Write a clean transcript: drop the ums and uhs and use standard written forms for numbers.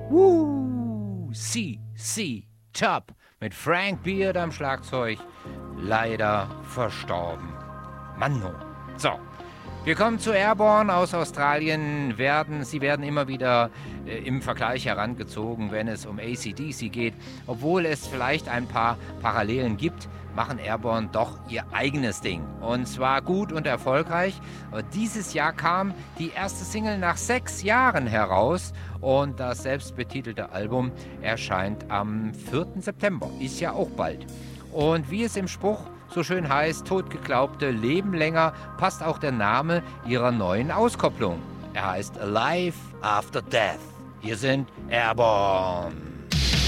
Top mit Frank Beard am Schlagzeug, leider verstorben. Mann, no. So, wir kommen zu Airborne aus Australien. Sie werden immer wieder im Vergleich herangezogen, wenn es um AC/DC geht. Obwohl es vielleicht ein paar Parallelen gibt, machen Airborne doch ihr eigenes Ding. Und zwar gut und erfolgreich. Dieses Jahr kam die erste Single nach 6 Jahren heraus. Und das selbstbetitelte Album erscheint am 4. September. Ist ja auch bald. Und wie es im Spruch so schön heißt, Totgeglaubte leben länger, passt auch der Name ihrer neuen Auskopplung. Er heißt Alive After Death. Hier sind Airborne.